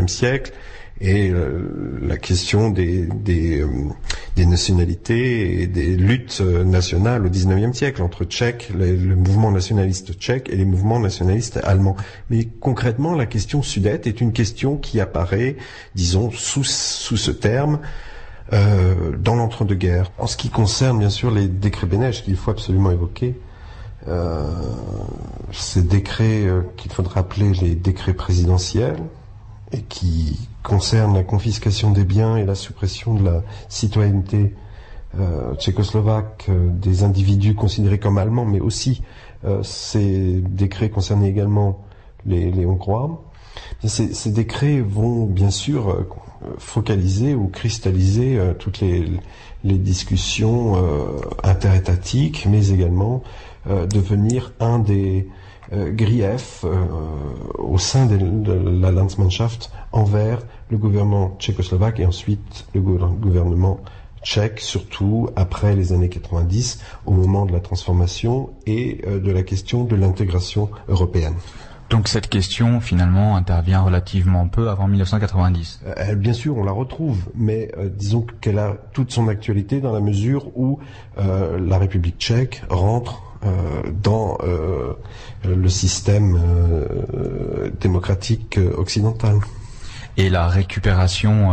siècle et la question des nationalités et des luttes nationales au XIXe siècle entre Tchèques, le mouvement nationaliste tchèque et les mouvements nationalistes allemands. Mais concrètement, la question Sudète est une question qui apparaît, disons, sous ce terme, dans l'entre-deux-guerres. En ce qui concerne bien sûr les décrets Beneš qu'il faut absolument évoquer, ces décrets qu'il faudra appeler les décrets présidentiels et qui concernent la confiscation des biens et la suppression de la citoyenneté tchécoslovaque des individus considérés comme allemands, mais aussi ces décrets concernaient également les Hongrois. Ces décrets vont bien sûr focaliser ou cristalliser toutes les discussions interétatiques, mais également devenir un des griefs au sein de la Landsmannschaft envers le gouvernement tchécoslovaque et ensuite le gouvernement tchèque, surtout après les années 90, au moment de la transformation et de la question de l'intégration européenne. Donc cette question, finalement, intervient relativement peu avant 1990. Bien sûr, on la retrouve, mais disons qu'elle a toute son actualité dans la mesure où la République tchèque rentre dans le système démocratique occidental. Et la récupération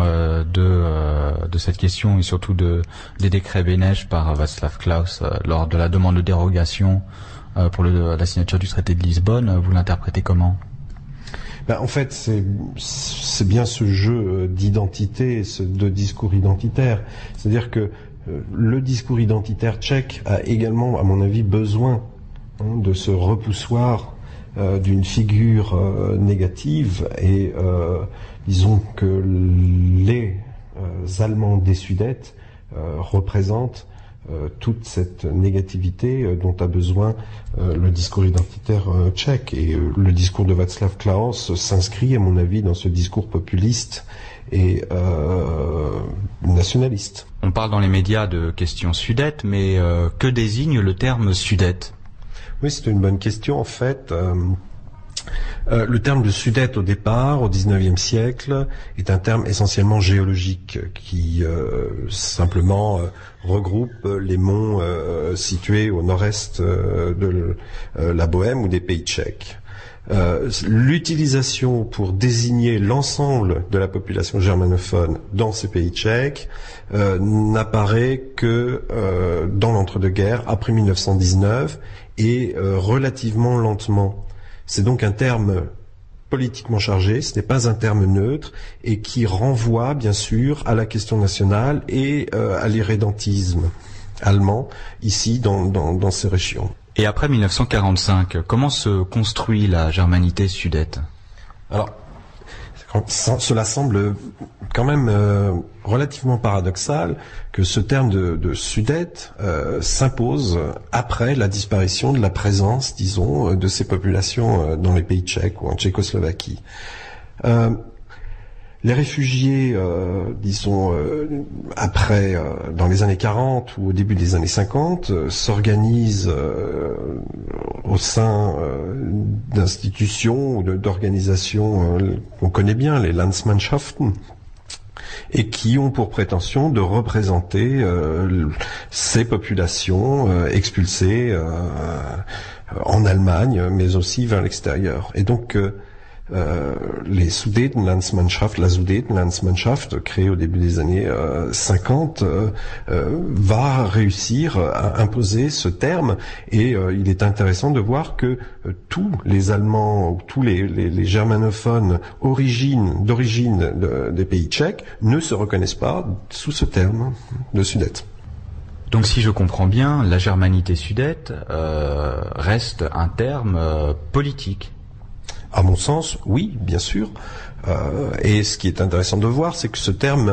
de cette question et surtout des décrets Beneš par Václav Klaus lors de la demande de dérogation pour la signature du traité de Lisbonne, vous l'interprétez comment ? En fait, c'est bien ce jeu d'identité, de discours identitaire. C'est-à-dire que le discours identitaire tchèque a également, à mon avis, besoin de ce repoussoir d'une figure négative et disons que les Allemands des Sudètes représentent toute cette négativité dont a besoin le discours identitaire tchèque. Et le discours de Václav Klaus s'inscrit, à mon avis, dans ce discours populiste et nationaliste. On parle dans les médias de questions sudètes, mais que désigne le terme Sudète ? Oui, c'est une bonne question. En fait, le terme de Sudète au départ, au XIXe siècle, est un terme essentiellement géologique qui simplement regroupe les monts situés au nord-est de la Bohème ou des pays tchèques. L'utilisation pour désigner l'ensemble de la population germanophone dans ces pays tchèques n'apparaît que dans l'entre-deux-guerres, après 1919, et relativement lentement. C'est donc un terme politiquement chargé, ce n'est pas un terme neutre, et qui renvoie bien sûr à la question nationale et à l'irrédentisme allemand, ici dans ces régions. Et après 1945, comment se construit la germanité sudète ? Alors, cela semble quand même relativement paradoxal que ce terme de Sudète s'impose après la disparition de la présence, disons, de ces populations dans les pays tchèques ou en Tchécoslovaquie. Les réfugiés, disons, après, dans les années 40 ou au début des années 50, s'organisent au sein d'institutions ou d'organisations qu'on connaît bien, les Landsmannschaften, et qui ont pour prétention de représenter ces populations expulsées en Allemagne, mais aussi vers l'extérieur. Et donc, les Sudetenlandsmannschaft, la Sudetenlandsmannschaft, créée au début des années 50, va réussir à imposer ce terme, et il est intéressant de voir que tous les Allemands, ou tous les germanophones d'origine des pays tchèques ne se reconnaissent pas sous ce terme de Sudète. Donc si je comprends bien, la germanité sudète reste un terme politique. À mon sens, oui, bien sûr. Et ce qui est intéressant de voir, c'est que ce terme,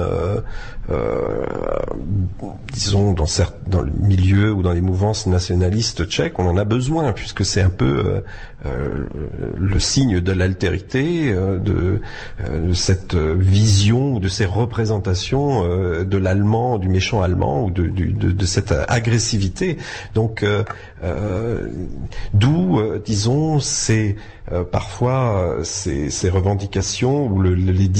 disons, dans le milieu ou dans les mouvances nationalistes tchèques, on en a besoin, puisque c'est un peu le signe de l'altérité, de cette vision, de ces représentations de l'allemand, du méchant allemand, ou de cette agressivité. Donc, d'où, disons, parfois ces revendications ou les